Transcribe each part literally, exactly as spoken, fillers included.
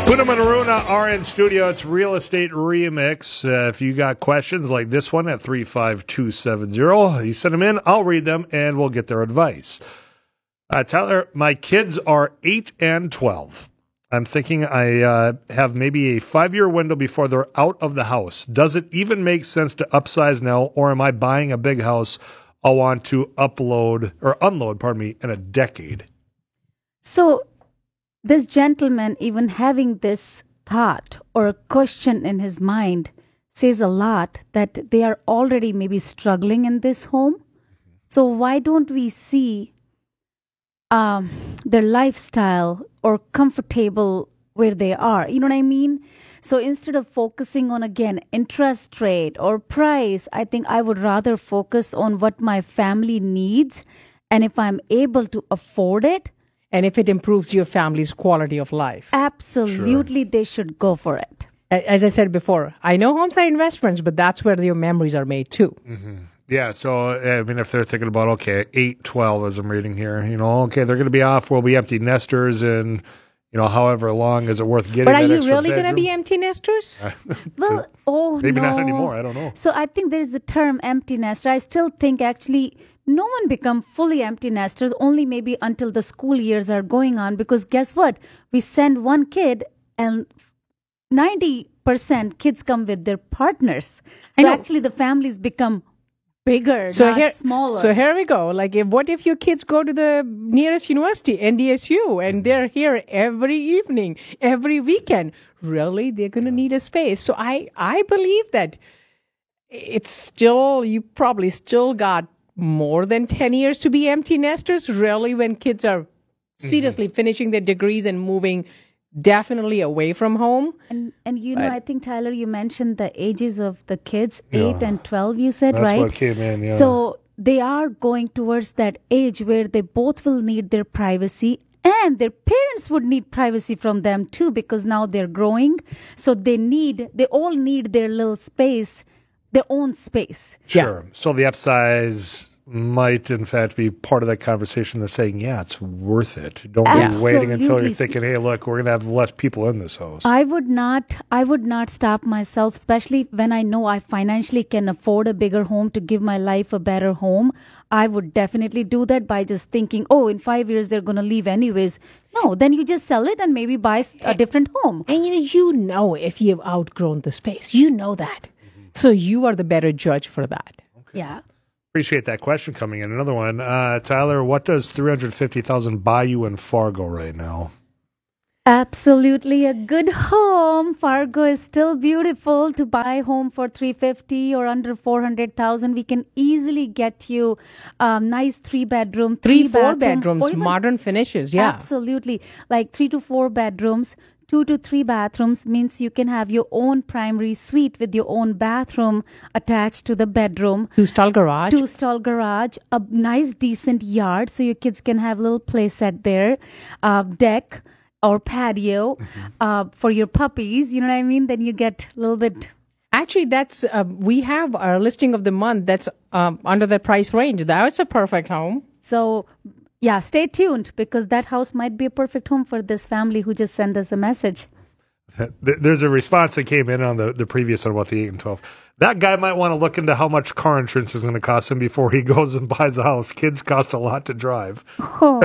Poonam and Aruna are in studio. It's Real Estate Remix. Uh, if you got questions like this one at three five two seven zero, you send them in. I'll read them, and we'll get their advice. Uh, Tyler, my kids are eight and twelve. I'm thinking I uh, have maybe a five-year window before they're out of the house. Does it even make sense to upsize now, or am I buying a big house I'll want to upload or unload, pardon me, in a decade? So this gentleman, even having this thought or a question in his mind, says a lot that they are already maybe struggling in this home. So why don't we see um, their lifestyle or comfortable where they are? You know what I mean? So instead of focusing on, again, interest rate or price, I think I would rather focus on what my family needs. And if I'm able to afford it, and if it improves your family's quality of life. Absolutely, sure. They should go for it. As I said before, I know homes are investments, but that's where your memories are made too. Mm-hmm. Yeah, so, I mean, if they're thinking about, okay, eight, twelve as I'm reading here, you know, okay, they're going to be off, we'll be empty nesters, and, you know, however long is it worth getting But are that you extra really going to bedroom? be empty nesters? Well, oh, Maybe no. not anymore, I don't know. So I think there's the term empty nester. I still think actually no one become fully empty nesters, only maybe until the school years are going on, because guess what? We send one kid and ninety percent kids come with their partners. I So know. actually the families become bigger, So not here, smaller. So here we go. Like, if, what if your kids go to the nearest university, N D S U, and they're here every evening, every weekend? Really, they're going to need a space. So I, I believe that it's still, you probably still got more than ten years to be empty nesters. Really, when kids are seriously mm-hmm. finishing their degrees and moving definitely away from home. And and you know, But- I think, Tyler, you mentioned the ages of the kids, Yeah. eight and twelve, you said, That's right? what came in, yeah. So they are going towards that age where they both will need their privacy, and their parents would need privacy from them too, because now they're growing. So they need, they all need their little space, their own space. Sure. So the upsize might, in fact, be part of that conversation that's saying, yeah, it's worth it. Don't be waiting until you're Absolutely. thinking, hey, look, we're going to have less people in this house. I would not I would not stop myself, especially when I know I financially can afford a bigger home to give my life a better home. I would definitely do that by just thinking, oh, in five years they're going to leave anyways. No, then you just sell it and maybe buy s- a different home. And you know, you know if you've outgrown the space. You know that. Mm-hmm. So you are the better judge for that. Okay. Yeah. Appreciate that question coming in. Another one. Uh, Tyler, what does three hundred fifty thousand dollars buy you in Fargo right now? Absolutely a good home. Fargo is still beautiful. To buy home for three hundred fifty or under four hundred thousand, we can easily get you um, nice three bedroom, Three, three four bathroom, bedrooms, or even- modern finishes, yeah. Absolutely. Like three to four bedrooms, two to three bathrooms means you can have your own primary suite with your own bathroom attached to the bedroom. Two-stall garage. Two-stall garage, a nice decent yard so your kids can have a little play set there, uh, deck or patio Mm-hmm. uh, for your puppies. You know what I mean? Then you get a little bit. Actually, that's uh, we have our listing of the month that's um, under the price range. That's a perfect home. So, yeah, stay tuned because that house might be a perfect home for this family who just sent us a message. There's a response that came in on the, the previous one about the eight and twelve. That guy might want to look into how much car insurance is going to cost him before he goes and buys a house. Kids cost a lot to drive. Oh.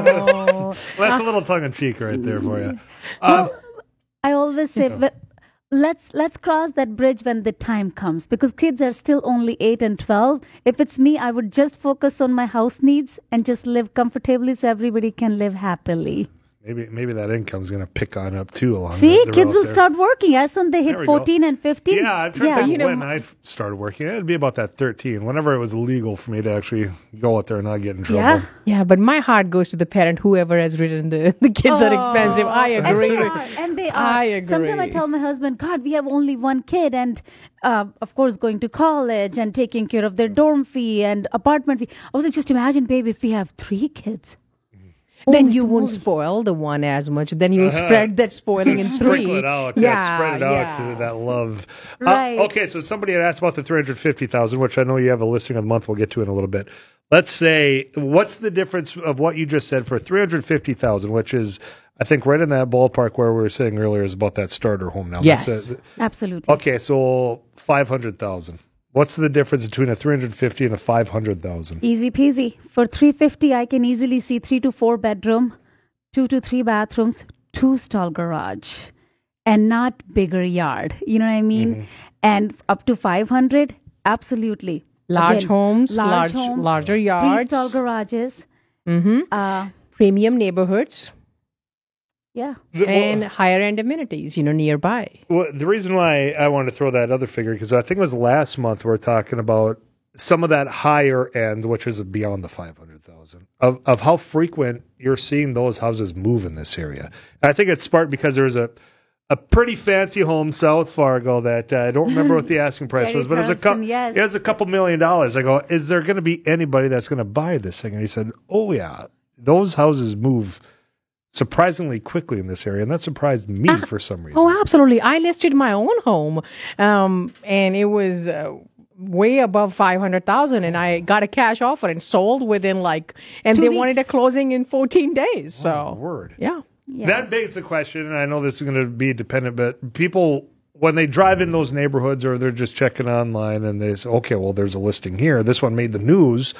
Well, that's a little tongue-in-cheek right there for you. Um, Well, I always say, but let's let's cross that bridge when the time comes, because kids are still only eight and twelve. If it's me, I would just focus on my house needs and just live comfortably so everybody can live happily. maybe maybe that income's going to pick on up, too. Along See, the, the kids route will there. start working as soon as they hit There we go. fourteen and fifteen. Yeah, I'm trying yeah. to think you know, when I started working. It'd be about that thirteen, whenever it was legal for me to actually go out there and not get in trouble. Yeah. Yeah, but my heart goes to the parent, whoever has written the, the kids are expensive. I And agree. they with are, and they are. I agree. Sometimes I tell my husband, God, we have only one kid, and uh, of course going to college and taking care of their dorm fee and apartment fee. I was like, just imagine, babe, if we have three kids. Then Holy you won't moly. spoil the one as much. Then you'll Uh-huh. spread that spoiling in three. Sprinkle it out. Yeah, Yeah, spread it out yeah. to that love. Right. Uh, okay, so somebody had asked about the three hundred fifty thousand, which I know you have a listing of the month. We'll get to in a little bit. Let's say, what's the difference of what you just said for three hundred fifty thousand, which is I think right in that ballpark where we were saying earlier is about that starter home now. Yes, That's a, absolutely. Okay, so five hundred thousand. What's the difference between a three hundred fifty and a five hundred thousand? Easy peasy. For three hundred fifty, I can easily see three to four bedroom, two to three bathrooms, two stall garage, and not bigger yard. You know what I mean? Mm-hmm. And up to five hundred, absolutely. Large Again, homes, large, large home, larger yards, three stall garages. Mm-hmm. Uh, Premium neighborhoods. Yeah. The, well, and higher end amenities, you know, nearby. Well, the reason why I wanted to throw that other figure, because I think it was last month we were talking about some of that higher end, which is beyond the five hundred thousand, of, of how frequent you're seeing those houses move in this area. And I think it's sparked because there's a, a pretty fancy home, South Fargo, that uh, I don't remember what the asking price was, but it was, a cu- yes. it was a couple million dollars. I go, is there going to be anybody that's going to buy this thing? And he said, oh, yeah, those houses move surprisingly quickly in this area, and that surprised me uh, for some reason. Oh, absolutely. I listed my own home, um, and it was uh, way above five hundred thousand dollars, and I got a cash offer and sold within like, and Two they weeks. wanted a closing in fourteen days. So, oh, word. Yeah. yeah. That begs the question, and I know this is going to be dependent, but people, when they drive in those neighborhoods or they're just checking online and they say, okay, well, there's a listing here. This one made the news.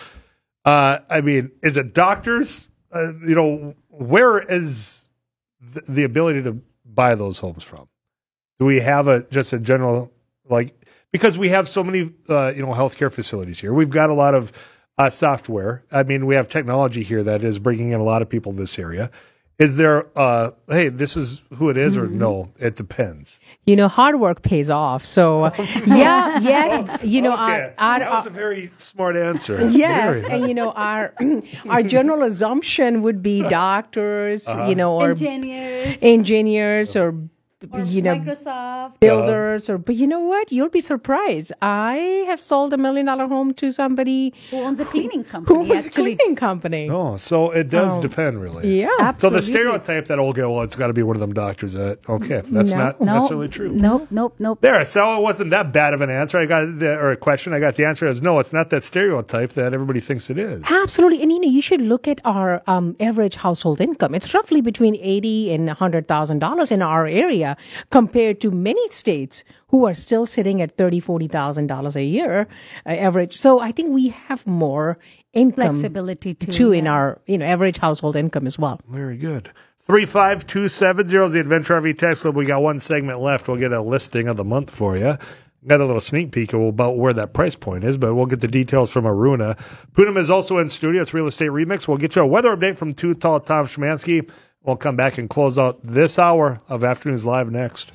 Uh, I mean, is it doctors? Uh, you know, where is th- the ability to buy those homes from? Do we have a just a general, like, because we have so many, uh, you know, healthcare facilities here. We've got a lot of uh, software. I mean, we have technology here that is bringing in a lot of people in this area. Is there, uh, hey, this is who it is, or Mm-hmm. no? It depends. You know, hard work pays off. So, uh, yeah, yes, you know, okay. our, our, that was a very smart answer. yes, Very. and you know, our our general assumption would be doctors, Uh-huh. you know, or Engineers. engineers or, or you know, Microsoft. builders, or but you know what? You'll be surprised. I have sold a million dollar home to somebody Who owns a cleaning who company, was actually. a cleaning company. Oh, so it does Oh. depend, really. Yeah. So the Absolutely. stereotype that, okay, well, it's got to be one of them doctors that, okay, that's No. not No, necessarily true. Nope, nope, nope. There, so it wasn't that bad of an answer. I got the, or a question. I got the answer as no, it's not that stereotype that everybody thinks it is. Absolutely, and you know, you should look at our um, average household income. It's roughly between eighty and a hundred thousand dollars in our area, compared to many states who are still sitting at thirty, forty thousand dollars a year uh, average. So I think we have more income Flexibility too. too in yeah. our you know average household income as well. Very good. three five two seven zero is the Adventure R V text line. We got one segment left. We'll get a listing of the month for you. Got a little sneak peek about where that price point is, but we'll get the details from Aruna. Poonam is also in studio. It's Real Estate Remix. We'll get you a weather update from Too Tall Tom Szymanski. We'll come back and close out this hour of Afternoons Live next.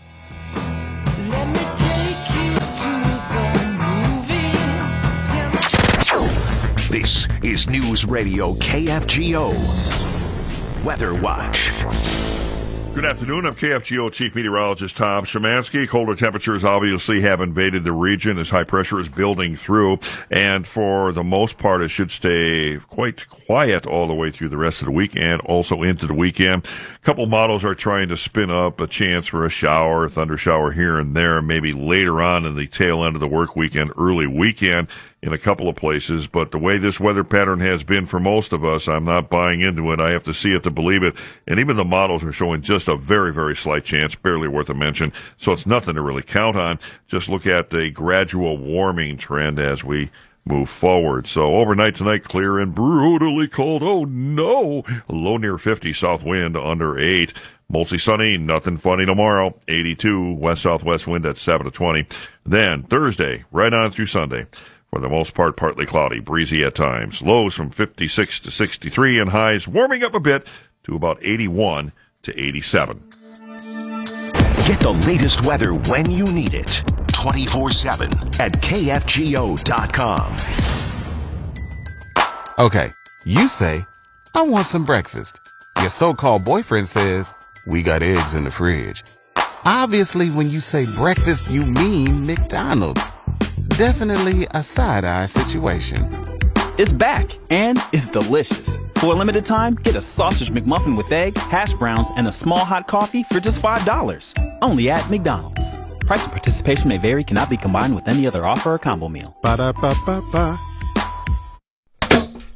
This is News Radio K F G O Weather Watch. Good afternoon. I'm K F G O Chief Meteorologist Tom Szymanski. Colder temperatures obviously have invaded the region as high pressure is building through. And for the most part, it should stay quite quiet all the way through the rest of the week and also into the weekend. A couple models are trying to spin up a chance for a shower, a thunder shower here and there, maybe later on in the tail end of the work weekend, early weekend in a couple of places. But the way this weather pattern has been for most of us, I'm not buying into it. I have to see it to believe it. And even the models are showing just a very, very slight chance, barely worth a mention. So it's nothing to really count on. Just look at a gradual warming trend as we move forward. So overnight tonight, clear and brutally cold. Oh no! Low near fifty, south wind under eight. Mostly sunny, nothing funny tomorrow. eighty-two, west-southwest wind at seven to twenty. Then Thursday, right on through Sunday. For the most part, partly cloudy, breezy at times. Lows from fifty-six to sixty-three, and highs warming up a bit to about eighty-one to eighty-seven. Get the latest weather when you need it. twenty-four seven at K F G O dot com. Okay, you say, I want some breakfast. Your so-called boyfriend says, we got eggs in the fridge. Obviously, when you say breakfast, you mean McDonald's. Definitely a side-eye situation. It's back, and it's delicious. For a limited time, get a sausage McMuffin with egg, hash browns, and a small hot coffee for just five dollars. Only at McDonald's. Price and participation may vary, cannot be combined with any other offer or combo meal. Ba-da-ba-ba-ba.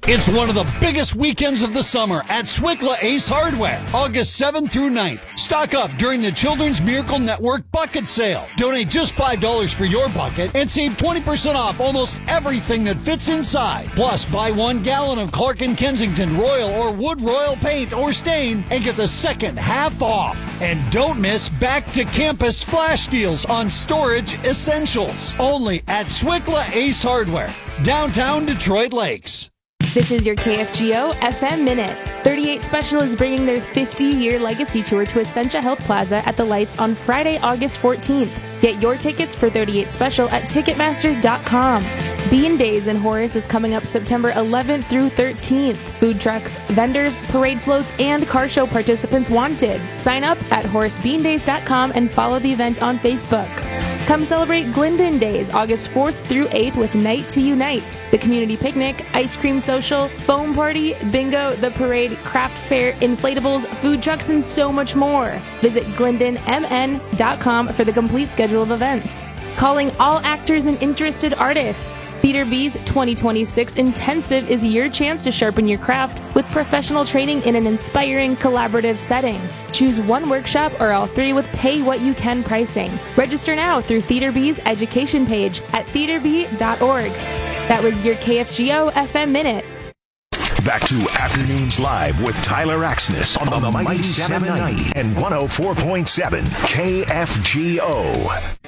It's one of the biggest weekends of the summer at Swickla Ace Hardware, August seventh through ninth. Stock up during the Children's Miracle Network bucket sale. Donate just five dollars for your bucket and save twenty percent off almost everything that fits inside. Plus, buy one gallon of Clark and Kensington Royal or Wood Royal paint or stain and get the second half off. And don't miss Back to Campus flash deals on storage essentials. Only at Swickla Ace Hardware, downtown Detroit Lakes. This is your K F G O F M Minute. thirty-eight Special is bringing their fifty-year legacy tour to Essentia Health Plaza at the Lights on Friday, August fourteenth. Get your tickets for thirty-eight Special at Ticketmaster dot com. Bean Days in Horace is coming up September eleventh through thirteenth. Food trucks, vendors, parade floats, and car show participants wanted. Sign up at Horace Bean Days dot com and follow the event on Facebook. Come celebrate Glendon Days, August fourth through eighth with Night to Unite. The community picnic, ice cream social, foam party, bingo, the parade, craft fair, inflatables, food trucks, and so much more. Visit Glendon M N dot com for the complete schedule of events. Calling all actors and interested artists. Theater B's twenty twenty-six Intensive is your chance to sharpen your craft with professional training in an inspiring collaborative setting. Choose one workshop or all three with pay what you can pricing. Register now through Theater B's education page at theater b dot org. That was your K F G O F M Minute. Back to Afternoons Live with Tyler Axness on the Mighty seven ninety and one oh four point seven K F G O.